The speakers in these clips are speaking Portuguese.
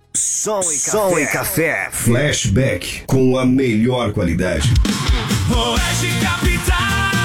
Som e café. Flashback com a melhor qualidade. Oeste Capital.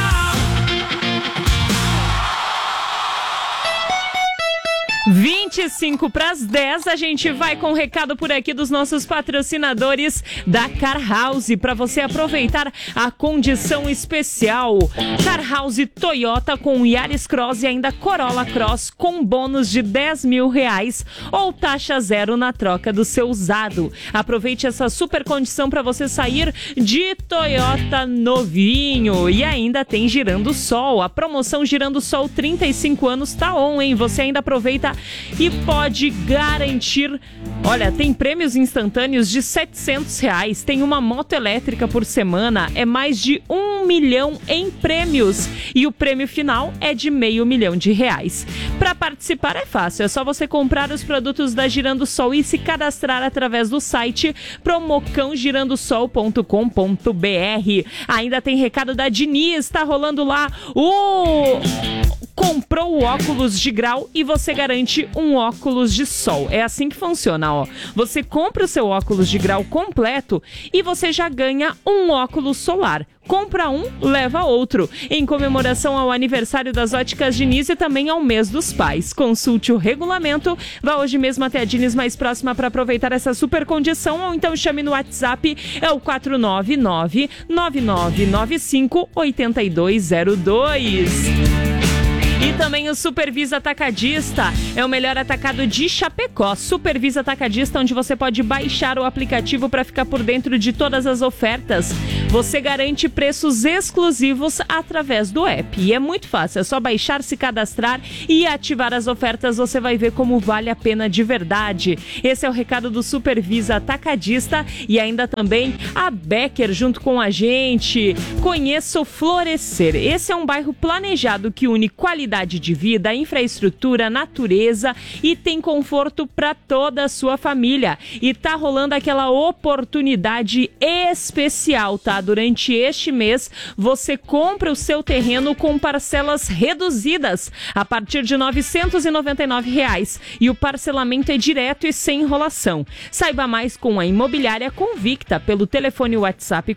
9:25, a gente vai com um recado por aqui dos nossos patrocinadores da Car House, para você aproveitar a condição especial. Car House Toyota com Yaris Cross e ainda Corolla Cross com bônus de R$10.000 ou taxa zero na troca do seu usado. Aproveite essa super condição para você sair de Toyota novinho. E ainda tem Girando Sol, a promoção Girando Sol 35 anos tá on, hein? Você ainda aproveita e pode garantir, olha, tem prêmios instantâneos de R$700, tem uma moto elétrica por semana, é mais de R$1 milhão em prêmios e o prêmio final é de R$500 mil. Para participar é fácil, é só você comprar os produtos da Girando Sol e se cadastrar através do site promocãogirandosol.com.br. Ainda tem recado da Diniz, tá rolando lá comprou o óculos de grau e você garante um óculos de sol. É assim que funciona, ó. Você compra o seu óculos de grau completo e você já ganha um óculos solar. Compra um, leva outro. Em comemoração ao aniversário das Óticas Diniz e também ao mês dos pais. Consulte o regulamento. Vá hoje mesmo até a Diniz mais próxima para aproveitar essa super condição ou então chame no WhatsApp, é o 499-9995-8202. E também o Supervisa Atacadista, é o melhor atacado de Chapecó. Supervisa Atacadista, onde você pode baixar o aplicativo para ficar por dentro de todas as ofertas. Você garante preços exclusivos através do app. E é muito fácil, é só baixar, se cadastrar e ativar as ofertas. Você vai ver como vale a pena de verdade. Esse é o recado do Supervisa Atacadista e ainda também a Becker junto com a gente. Conheça o Florescer. Esse é um bairro planejado que une qualidade de vida, infraestrutura, natureza e tem conforto para toda a sua família. E tá rolando aquela oportunidade especial, tá? Durante este mês, você compra o seu terreno com parcelas reduzidas a partir de R$999 e o parcelamento é direto e sem enrolação. Saiba mais com a Imobiliária Convicta pelo telefone WhatsApp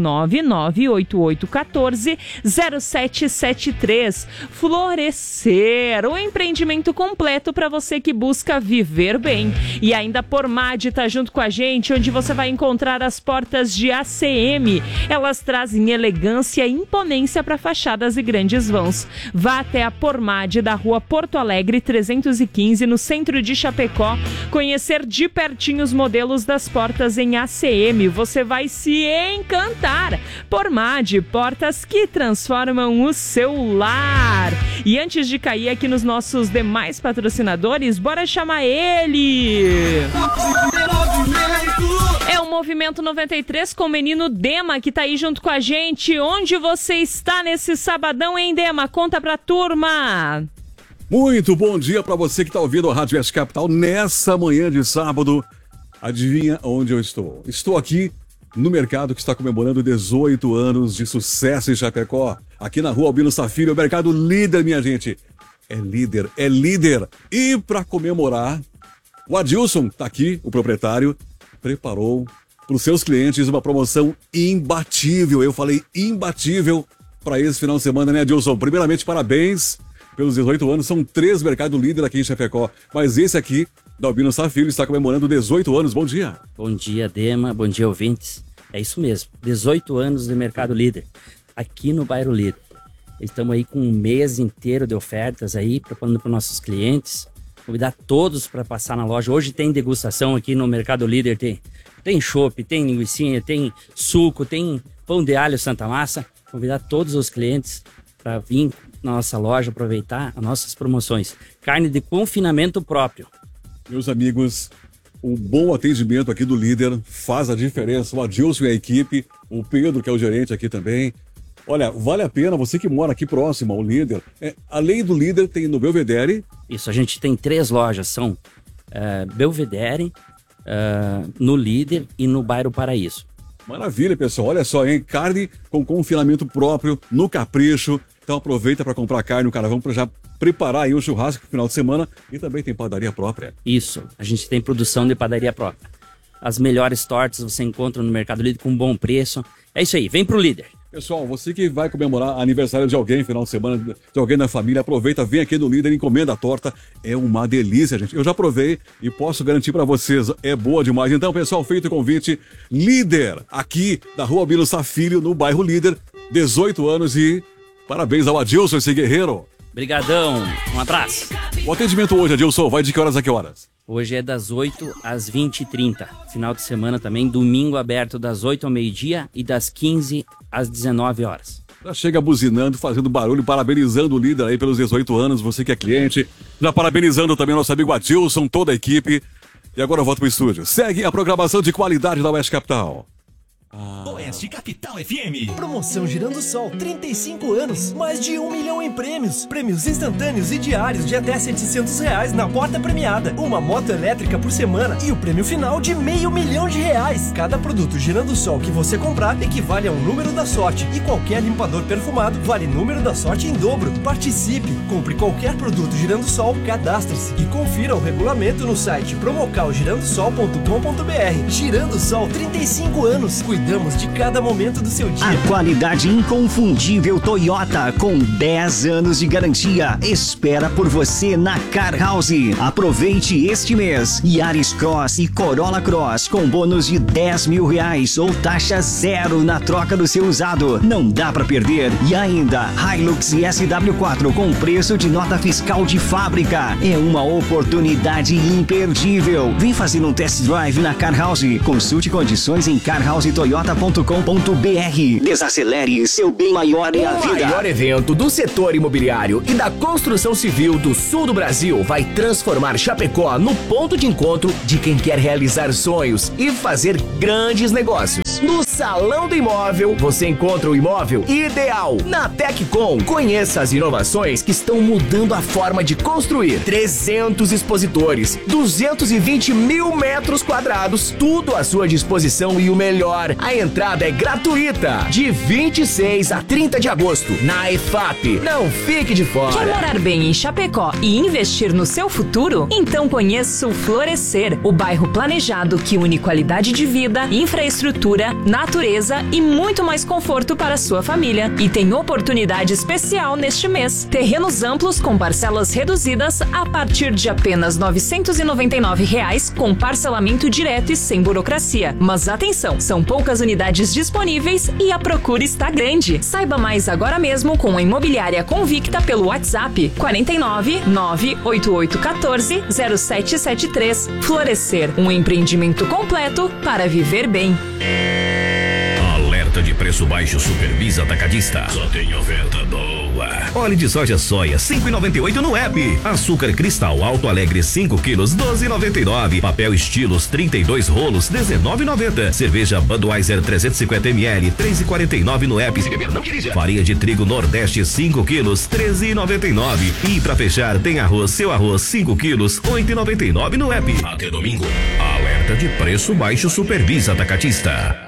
499-8814-0773. Florescer, um empreendimento completo para você que busca viver bem. E ainda Pormad tá junto com a gente, onde você vai encontrar as portas de ACM. Elas trazem elegância e imponência para fachadas e grandes vãos. Vá até a Pormad da Rua Porto Alegre 315, no centro de Chapecó, conhecer de pertinho os modelos das portas em ACM. Você vai se encantar. Pormad, portas que transformam o seu lar. E antes de cair aqui nos nossos demais patrocinadores, bora chamar ele! É o Movimento 93 com o menino Dema, que tá aí junto com a gente. Onde você está nesse sabadão, hein, Dema? Conta pra turma! Muito bom dia pra você que tá ouvindo a Rádio Oeste Capital nessa manhã de sábado. Adivinha onde eu estou? Estou aqui no mercado que está comemorando 18 anos de sucesso em Chapecó. Aqui na Rua Albino Safira, o mercado líder, minha gente. É líder, é líder. E para comemorar, o Adilson tá aqui, o proprietário, preparou para os seus clientes uma promoção imbatível. Eu falei imbatível para esse final de semana, né, Adilson? Primeiramente, parabéns pelos 18 anos. São 3 mercados líder aqui em Chapecó. Mas esse aqui, da Albino Safira, está comemorando 18 anos. Bom dia. Bom dia, Dema. Bom dia, ouvintes. É isso mesmo. 18 anos de mercado líder. Aqui no bairro Líder. Estamos aí com um mês inteiro de ofertas aí, preparando para os nossos clientes. Convidar todos para passar na loja. Hoje tem degustação aqui no Mercado Líder. Tem chopp, tem linguicinha, tem suco, tem pão de alho Santa Massa. Convidar todos os clientes para vir na nossa loja, aproveitar as nossas promoções. Carne de confinamento próprio. Meus amigos, o bom atendimento aqui do Líder faz a diferença. O Adilson e a equipe, o Pedro, que é o gerente aqui também. Olha, vale a pena, você que mora aqui próximo ao Líder. Além do Líder, tem no Belvedere. Isso, a gente tem 3 lojas, são Belvedere, no Líder e no bairro Paraíso. Maravilha, pessoal. Olha só, hein? Carne com confinamento próprio, no Capricho. Então aproveita para comprar carne no Carvão para já preparar aí o churrasco pro final de semana. E também tem padaria própria. Isso, a gente tem produção de padaria própria. As melhores tortas você encontra no Mercado Líder com bom preço. É isso aí, vem pro Líder. Pessoal, você que vai comemorar aniversário de alguém, final de semana, de alguém da família, aproveita, vem aqui no Líder, encomenda a torta. É uma delícia, gente. Eu já provei e posso garantir para vocês, é boa demais. Então, pessoal, feito o convite, Líder, aqui da Rua Albino Sá Filho, no bairro Líder, 18 anos e parabéns ao Adilson, esse guerreiro. Brigadão, um abraço. O atendimento hoje, Adilson, vai de que horas a que horas? Hoje é das 8 às 20h30. Final de semana também, domingo aberto das 8 ao meio-dia e das 15 às 19 horas. Já chega buzinando, fazendo barulho, parabenizando o Líder aí pelos 18 anos, você que é cliente. Já parabenizando também o nosso amigo Adilson, toda a equipe. E agora eu volto pro estúdio. Segue a programação de qualidade da Oeste Capital. Oeste Capital FM. Promoção Girando Sol, 35 anos, mais de 1 milhão em prêmios. Prêmios instantâneos e diários de até R$700 na porta premiada. Uma moto elétrica por semana e o prêmio final de R$500 mil. Cada produto Girando Sol que você comprar equivale a um número da sorte. E qualquer limpador perfumado vale número da sorte em dobro. Participe, compre qualquer produto Girando Sol, cadastre-se e confira o regulamento no site promocalgirandosol.com.br. Girando Sol, 35 anos. Cuidamos de cada momento do seu dia. A qualidade inconfundível Toyota com 10 anos de garantia espera por você na Car House. Aproveite este mês. Yaris Cross e Corolla Cross com bônus de R$10 mil ou taxa zero na troca do seu usado. Não dá pra perder. E ainda Hilux e SW4 com preço de nota fiscal de fábrica. É uma oportunidade imperdível. Vem fazer um test drive na Car House. Consulte condições em carhousetoyota.com.br. Desacelere, seu bem maior é a vida. O maior evento do setor imobiliário e da construção civil do sul do Brasil vai transformar Chapecó no ponto de encontro de quem quer realizar sonhos e fazer grandes negócios. No Salão do Imóvel, você encontra o imóvel ideal. Na Teccom, conheça as inovações que estão mudando a forma de construir. 300 expositores, 220 mil metros quadrados, tudo à sua disposição e o melhor, a entrada é gratuita. De 26 a 30 de agosto, na EFAP. Não fique de fora. Quer morar bem em Chapecó e investir no seu futuro? Então conheça o Florescer, o bairro planejado que une qualidade de vida, infraestrutura, natureza e muito mais conforto para a sua família. E tem oportunidade especial neste mês. Terrenos amplos com parcelas reduzidas a partir de apenas R$ 999 com parcelamento direto e sem burocracia. Mas atenção, são poucas unidades disponíveis e a procura está grande. Saiba mais agora mesmo com a Imobiliária Convicta pelo WhatsApp 49 98814 0773. Florescer, um empreendimento completo para viver bem. Alerta de preço baixo Supervisa Atacadista. Só tem oferta boa. Óleo de soja soia 5,98 no app. Açúcar cristal Alto Alegre 5 quilos 12,99. Papel estilos 32 rolos 19,90. Cerveja Budweiser 350 ml 3,49 no app. Se beber, não dirija. Farinha de trigo Nordeste 5 quilos 13,99. E pra fechar tem arroz seu arroz 5 quilos 8,99 no app. Até domingo. Alerta de preço baixo Supervisa Atacadista.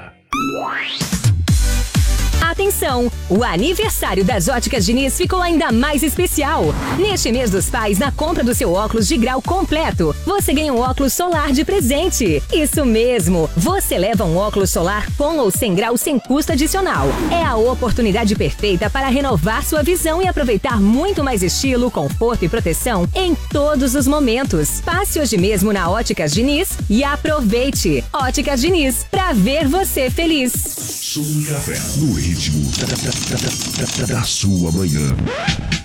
Atenção! O aniversário das Óticas Diniz ficou ainda mais especial. Neste mês dos pais, na compra do seu óculos de grau completo, você ganha um óculos solar de presente. Isso mesmo! Você leva um óculos solar com ou sem grau sem custo adicional. É a oportunidade perfeita para renovar sua visão e aproveitar muito mais estilo, conforto e proteção em todos os momentos. Passe hoje mesmo na Óticas Diniz e aproveite! Óticas Diniz, pra ver você feliz. Café no ritmo da sua manhã.